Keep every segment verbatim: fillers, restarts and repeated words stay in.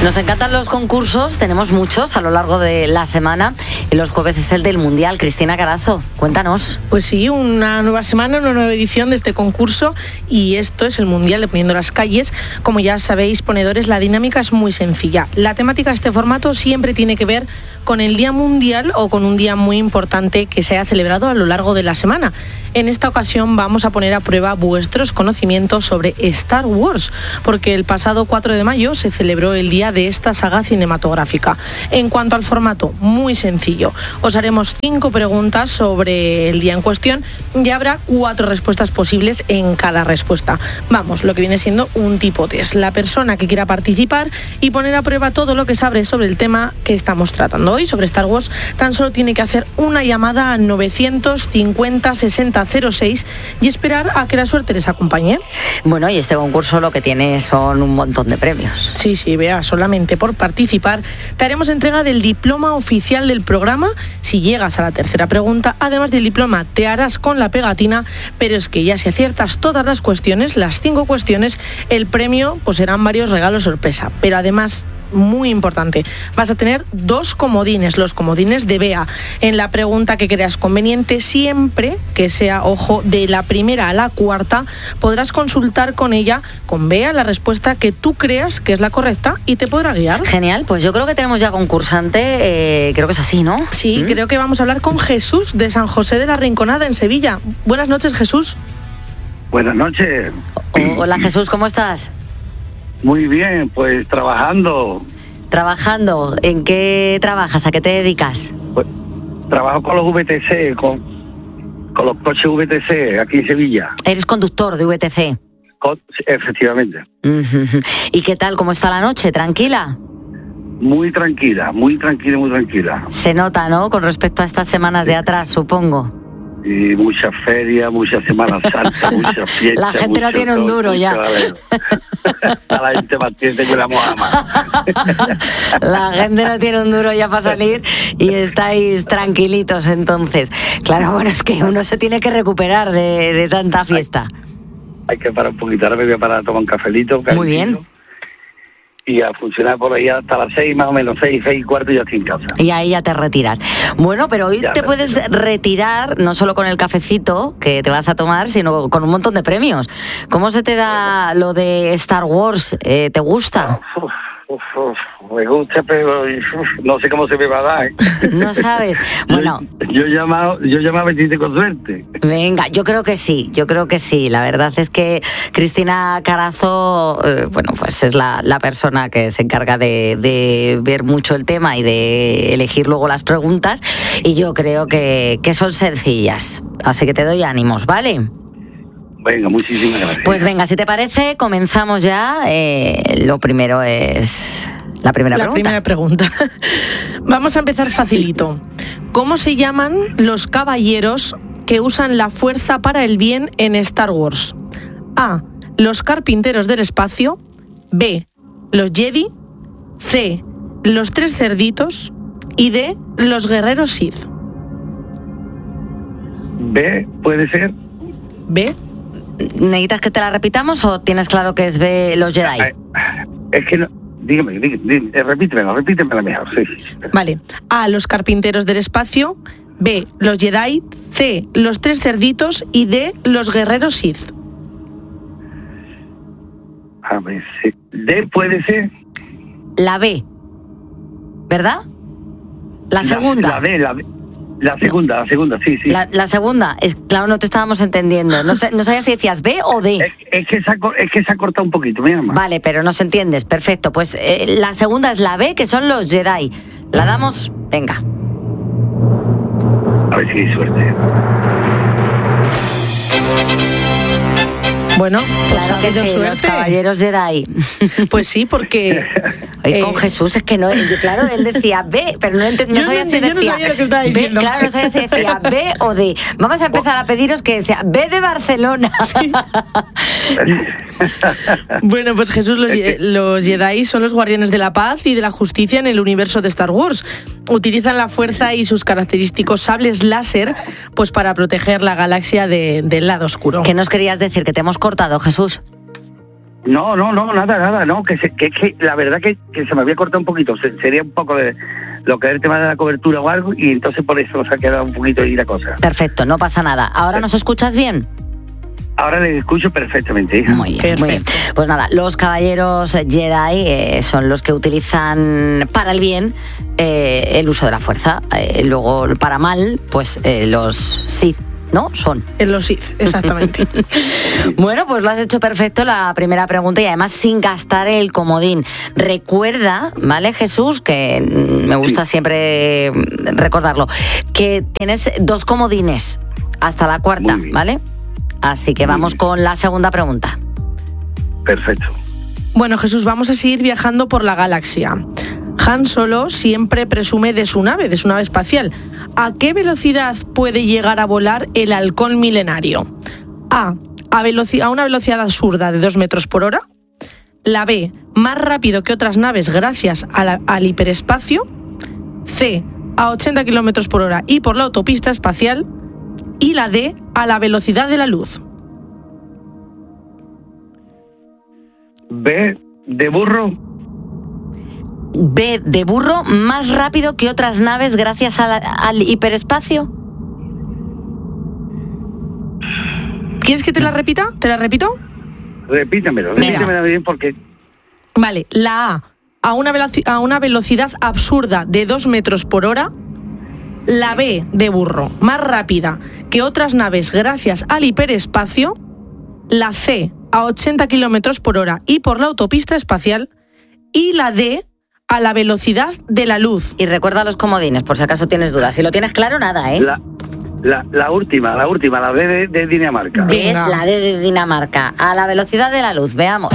Nos encantan los concursos, tenemos muchos a lo largo de la semana y los jueves es el del Mundial. Cristina Carazo, cuéntanos. Pues sí, una nueva semana, una nueva edición de este concurso y esto es el Mundial de Poniendo las Calles. Como ya sabéis, ponedores, la dinámica es muy sencilla. La temática de este formato siempre tiene que ver con el Día Mundial o con un día muy importante que se haya celebrado a lo largo de la semana. En esta ocasión vamos a poner a prueba vuestros conocimientos sobre Star Wars, porque el pasado cuatro de mayo se celebró el día de esta saga cinematográfica. En cuanto al formato, muy sencillo. Os haremos cinco preguntas sobre el día en cuestión y habrá cuatro respuestas posibles en cada respuesta. Vamos, lo que viene siendo un tipo test. La persona que quiera participar y poner a prueba todo lo que sabe sobre el tema que estamos tratando hoy, sobre Star Wars, tan solo tiene que hacer una llamada a novecientos cincuenta sesenta cero seis y esperar a que la suerte les acompañe. Bueno, y este concurso lo que tiene son un montón de premios. Sí, sí, vea, solamente por participar te haremos entrega del diploma oficial del programa si llegas a la tercera pregunta. Además del diploma te harás con la pegatina, pero es que ya si aciertas todas las cuestiones, las cinco cuestiones, el premio pues serán varios regalos sorpresa, pero además, muy importante, vas a tener dos comodines, los comodines de Bea. En la pregunta que creas conveniente, siempre que sea, ojo, de la primera a la cuarta, podrás consultar con ella, con Bea, la respuesta que tú creas que es la correcta y te podrá guiar. Genial, pues yo creo que tenemos ya concursante, eh, creo que es así, ¿no? Sí, ¿Mm? Creo que vamos a hablar con Jesús de San José de la Rinconada, en Sevilla. Buenas noches, Jesús. Buenas noches. Oh, hola, Jesús, ¿cómo estás? Muy bien, pues trabajando. ¿Trabajando? ¿En qué trabajas? ¿A qué te dedicas? Pues, trabajo con los V T C, con, con los coches V T C aquí en Sevilla. ¿Eres conductor de V T C? Con, efectivamente. Uh-huh. ¿Y qué tal? ¿Cómo está la noche? ¿Tranquila? Muy tranquila, muy tranquila, muy tranquila. Se nota, ¿no? Con respecto a estas semanas de atrás, supongo. Y muchas ferias, muchas Semanas Santas, muchas fiestas. La gente no tiene un duro ya. A la gente más tiene que la ama. La gente no tiene un duro ya para salir y estáis tranquilitos entonces. Claro, bueno, es que uno se tiene que recuperar de, de tanta fiesta. Hay, hay que parar un poquito, ahora me voy a parar a tomar un cafelito. Muy bien. Y a funcionar por ahí hasta las seis, más o menos, seis, seis y cuarto, y ya estoy en casa. Y ahí ya te retiras. Bueno, pero hoy ya te puedes retiro. retirar, no solo con el cafecito que te vas a tomar, sino con un montón de premios. ¿Cómo se te da lo de Star Wars? Eh, ¿Te gusta? Uf, uf, uf, me gusta, pero uf, no sé cómo se me va a dar. No sabes. Bueno, yo, yo llamaba, yo llamaba a decirte con suerte. Venga, yo creo que sí, yo creo que sí. La verdad es que Cristina Carazo, eh, bueno, pues es la, la persona que se encarga de, de ver mucho el tema y de elegir luego las preguntas. Y yo creo que, que son sencillas. Así que te doy ánimos, ¿vale? Venga, muchísimas gracias. Pues venga, si te parece, comenzamos ya. Eh, lo primero es la primera la pregunta. primera pregunta. Vamos a empezar facilito. ¿Cómo se llaman los caballeros que usan la fuerza para el bien en Star Wars? A. Los carpinteros del espacio. B. Los Jedi. C. Los tres cerditos. Y D. Los guerreros Sith. B, ¿puede ser? B. ¿Necesitas que te la repitamos o tienes claro que es B, los Jedi? Es que no, dígame, dígame, dígame repítemela, repítemela mejor, sí. Vale. A. Los carpinteros del espacio. B. Los Jedi. C. Los tres cerditos. Y D. Los guerreros Sith. A ver, sí. D, ¿puede ser? La B, ¿verdad? La segunda. La, la D, la D. La segunda, la segunda, sí, sí. La, la segunda, es claro, no te estábamos entendiendo. No, sé, no sabía si decías B o D. Es, es, que se ha, es que se ha cortado un poquito, mi mamá. Vale, pero nos entiendes, perfecto. Pues eh, la segunda es la B, que son los Jedi. La damos, venga. A ver si hay suerte. Bueno, claro que sí, suerte. Los caballeros Jedi. Pues sí, porque... Oye, eh, con Jesús es que no, claro, él decía B, pero no, ent- no yo sabía no, si yo decía no sabía lo que estaba B, diciendo. claro, no sabía si decía B o D. Vamos a empezar a pediros que sea B de Barcelona. Sí. Bueno, pues Jesús, los, los Jedi son los guardianes de la paz y de la justicia en el universo de Star Wars. Utilizan la fuerza y sus característicos sables láser pues para proteger la galaxia de, del lado oscuro. ¿Qué nos querías decir? Que te hemos cortado, Jesús. No, no, no, nada, nada, no, que, se, que, que la verdad que, que se me había cortado un poquito, se, sería un poco de lo que es el tema de la cobertura o algo, y entonces por eso se ha quedado un poquito ahí la cosa. Perfecto, no pasa nada. ¿Ahora nos escuchas bien? Ahora les escucho perfectamente, hija. Muy bien, muy bien. Pues nada, los caballeros Jedi eh, son los que utilizan para el bien eh, el uso de la fuerza. Eh, luego, para mal, pues eh, los Sith, ¿no? Son. En los Sith, exactamente. Bueno, pues lo has hecho perfecto la primera pregunta y además sin gastar el comodín. Recuerda, ¿vale, Jesús? Que me gusta sí. siempre recordarlo, que tienes dos comodines hasta la cuarta, ¿vale? Así que Muy vamos bien. con la segunda pregunta. Perfecto. Bueno, Jesús, vamos a seguir viajando por la galaxia. Han Solo siempre presume de su nave, de su nave espacial. ¿A qué velocidad puede llegar a volar el halcón milenario? A. A, veloci- a una velocidad absurda de dos metros por hora. La B. Más rápido que otras naves gracias a la, al hiperespacio. C. A ochenta kilómetros por hora y por la autopista espacial. Y la D. A la velocidad de la luz. B. De burro. B de burro, más rápido que otras naves gracias a la, al hiperespacio. ¿Quieres que te la repita? ¿Te la repito? Repítamelo, repítamelo bien porque... Vale, la A, a una, veloci- a una velocidad absurda de dos metros por hora. La B, de burro, más rápida que otras naves gracias al hiperespacio. La C, a ochenta kilómetros por hora y por la autopista espacial. Y la D, a la velocidad de la luz. Y recuerda los comodines, por si acaso tienes dudas. Si lo tienes claro, nada, ¿eh? La, la, la última, la última, la D de, de Dinamarca. Es la D de Dinamarca. A la velocidad de la luz, veamos.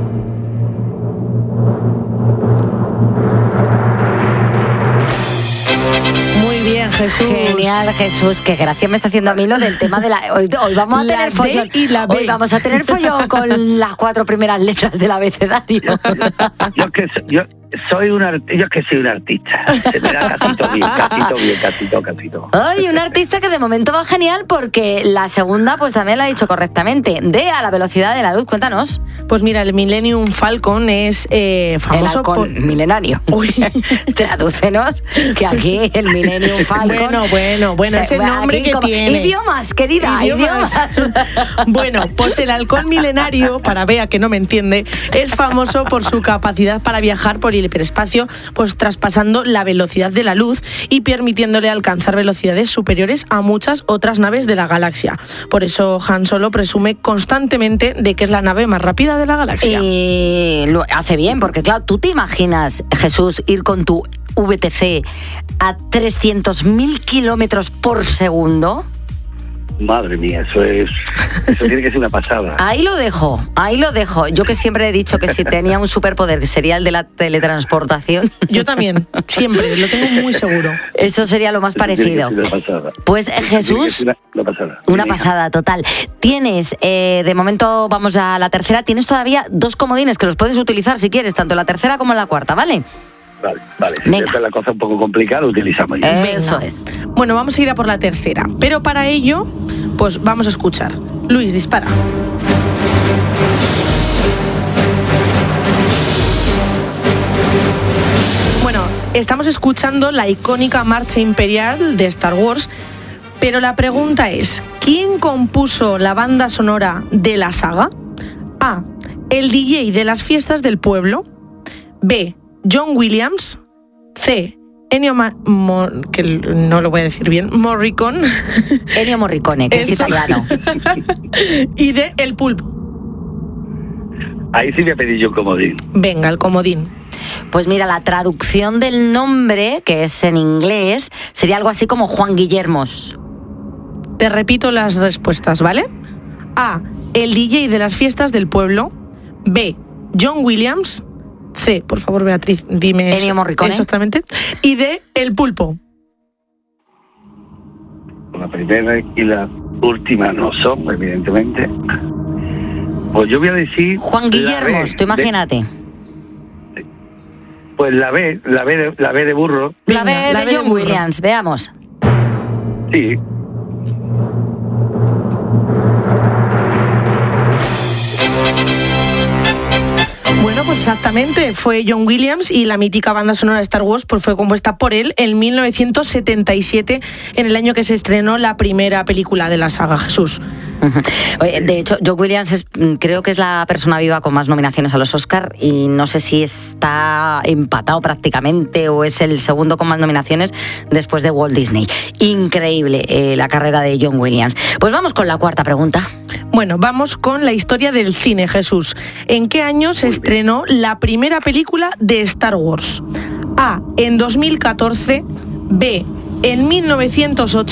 Muy bien, Jesús. Genial, Jesús. Qué gracia me está haciendo a mí lo del tema de la... Hoy, hoy vamos a la tener follón. D y la B. Hoy vamos a tener follón con las cuatro primeras letras del abecedario. Yo que so- yo soy un art- yo que soy un artista. Se me da casi todo bien, casi todo bien, casi todo, casi todo. Ay, un artista que de momento va genial porque la segunda pues también la ha dicho correctamente. D a la velocidad de la luz, cuéntanos. Pues mira, el Millennium Falcon es eh, famoso el halcón por... milenario. Uy. Tradúcenos que aquí el Millennium Falcon... Bueno, bueno, bueno, se, es el nombre aquí que como, tiene. Idiomas, querida, idiomas. idiomas. Bueno, pues el halcón milenario, para Bea que no me entiende, es famoso por su capacidad para viajar por el hiperespacio, pues traspasando la velocidad de la luz y permitiéndole alcanzar velocidades superiores a muchas otras naves de la galaxia. Por eso Han Solo presume constantemente de que es la nave más rápida de la galaxia. Y lo hace bien, porque claro, ¿tú te imaginas, Jesús, ir con tu V T C a trescientos mil kilómetros por segundo? Madre mía, eso es, eso tiene que ser una pasada. Ahí lo dejo, ahí lo dejo. Yo que siempre he dicho que si tenía un superpoder, que sería el de la teletransportación. Yo también, siempre, lo tengo muy seguro. Eso sería lo más Eso parecido. tiene que ser una pasada. Pues Eso tiene que Jesús, ser Una, una pasada. una Mira, pasada total. Tienes, eh, de momento vamos a la tercera, tienes todavía dos comodines que los puedes utilizar si quieres, tanto en la tercera como en la cuarta, ¿vale? Vale, vale. Si Venga. esta es la cosa un poco complicada, utilizamos ya. Eso Venga. es. Bueno, vamos a ir a por la tercera, pero para ello, pues vamos a escuchar. Luis, dispara. Bueno, estamos escuchando la icónica marcha imperial de Star Wars, pero la pregunta es, ¿quién compuso la banda sonora de la saga? A. El D J de las fiestas del pueblo. B. John Williams. C. Ennio Ma- Mo- que no lo voy a decir bien, Morricone. Ennio Morricone, que es Eso. italiano. Y de El Pulpo. Ahí sí voy a pedir yo un comodín. Venga, el comodín. Pues mira, la traducción del nombre, que es en inglés, sería algo así como Juan Guillermos. Te repito las respuestas, ¿vale? A. El D J de las fiestas del pueblo. B. John Williams. C. Por favor, Beatriz, dime Ennio Morricone. exactamente. Y D. El Pulpo. La primera y la última no son, evidentemente. Pues yo voy a decir... Juan la Guillermos, B tú imagínate. de- pues la B, la B de, la B de burro. La B Venga, de la B de John burro. Williams, veamos. Sí. Exactamente, fue John Williams y la mítica banda sonora de Star Wars pues fue compuesta por él en mil novecientos setenta y siete, en el año que se estrenó la primera película de la saga, Jesús. De hecho, John Williams es, creo que es la persona viva con más nominaciones a los Oscar y no sé si está empatado prácticamente o es el segundo con más nominaciones después de Walt Disney. Increíble eh, la carrera de John Williams. Pues vamos con la cuarta pregunta. Bueno, vamos con la historia del cine, Jesús. ¿En qué año se estrenó la primera película de Star Wars? A, en dos mil catorce, B, en mil novecientos ochenta